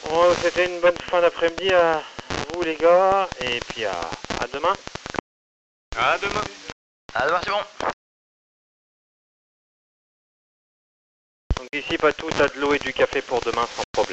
Bon, c'était une bonne fin d'après-midi à vous les gars, et puis à demain. À demain. À demain, c'est bon. Donc d'ici pas tout, t'as de l'eau et du café pour demain sans problème.